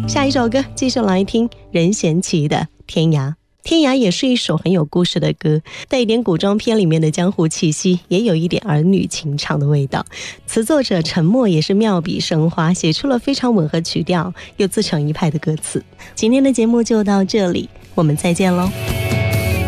下一首歌继续来听任贤齐的《天涯》。天涯也是一首很有故事的歌，带一点古装片里面的江湖气息，也有一点儿女情长的味道。词作者陈默也是妙笔生花，写出了非常吻合曲调又自成一派的歌词。今天的节目就到这里，我们再见喽。